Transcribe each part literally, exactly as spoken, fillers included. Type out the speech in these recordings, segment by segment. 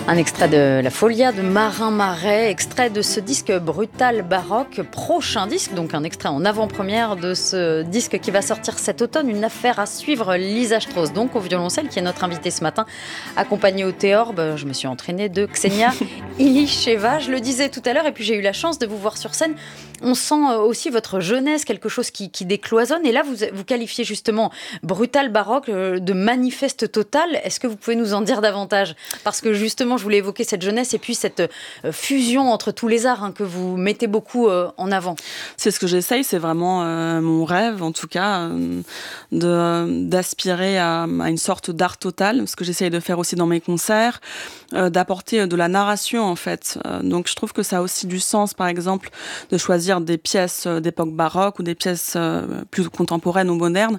Un extrait de La Folia de Marin Marais, extrait de ce disque Brutal Baroque, prochain disque, donc un extrait en avant-première de ce disque qui va sortir cet automne, une affaire à suivre. Lisa Strauss, donc au violoncelle, qui est notre invitée ce matin, accompagnée au théorbe, je me suis entraînée, de Ksenia Ilicheva, je le disais tout à l'heure, et puis j'ai eu la chance de vous voir sur scène. On sent aussi votre jeunesse, quelque chose qui, qui décloisonne, et là vous, vous qualifiez justement Brutal Baroque de manifeste total. Est-ce que vous pouvez nous en dire davantage ? Parce que justement, je voulais évoquer cette jeunesse et puis cette euh, fusion entre tous les arts hein, que vous mettez beaucoup euh, en avant. C'est ce que j'essaye, c'est vraiment euh, mon rêve, en tout cas, euh, de, d'aspirer à, à une sorte d'art total, ce que j'essaye de faire aussi dans mes concerts, euh, d'apporter de la narration, en fait. Euh, donc, je trouve que ça a aussi du sens, par exemple, de choisir des pièces d'époque baroque ou des pièces euh, plus contemporaines ou modernes.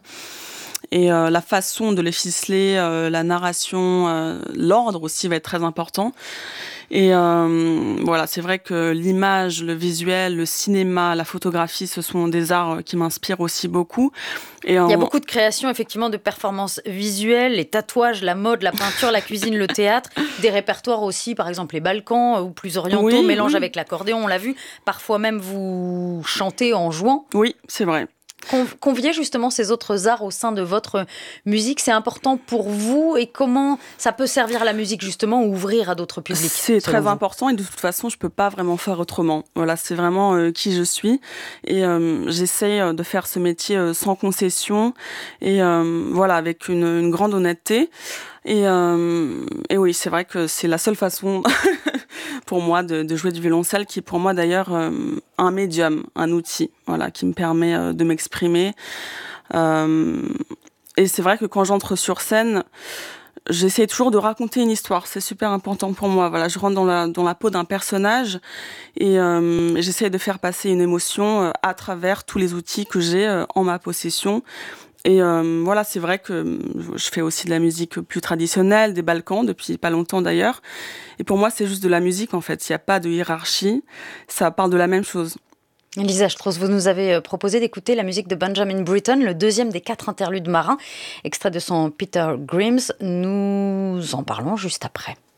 Et euh, la façon de les ficeler, euh, la narration, euh, l'ordre aussi va être très important. Et euh, voilà, c'est vrai que l'image, le visuel, le cinéma, la photographie, ce sont des arts qui m'inspirent aussi beaucoup. Et en... Il y a beaucoup de créations, effectivement, de performances visuelles, les tatouages, la mode, la peinture, la cuisine, le théâtre, des répertoires aussi, par exemple les Balkans ou plus orientaux, oui, mélange oui. avec l'accordéon, on l'a vu. Parfois même vous chantez en jouant. Oui, c'est vrai. Convier justement ces autres arts au sein de votre musique, c'est important pour vous, et comment ça peut servir la musique justement ou ouvrir à d'autres publics ? C'est très important et de toute façon je peux pas vraiment faire autrement. Voilà, c'est vraiment euh, qui je suis et euh, j'essaie de faire ce métier euh, sans concession et euh, voilà, avec une, une grande honnêteté. Et, euh, et oui, c'est vrai que c'est la seule façon pour moi de, de jouer du violoncelle, qui est pour moi d'ailleurs euh, un médium, un outil, voilà, qui me permet euh, de m'exprimer. Euh, et c'est vrai que quand j'entre sur scène, j'essaie toujours de raconter une histoire. C'est super important pour moi. Voilà, je rentre dans la dans la peau d'un personnage et euh, j'essaie de faire passer une émotion euh, à travers tous les outils que j'ai euh, en ma possession. Et euh, voilà, c'est vrai que je fais aussi de la musique plus traditionnelle, des Balkans, depuis pas longtemps d'ailleurs. Et pour moi, c'est juste de la musique, en fait. Il n'y a pas de hiérarchie. Ça parle de la même chose. Lisa Strauss, vous nous avez proposé d'écouter la musique de Benjamin Britten, le deuxième des quatre interludes marins, extrait de son Peter Grimes. Nous en parlons juste après.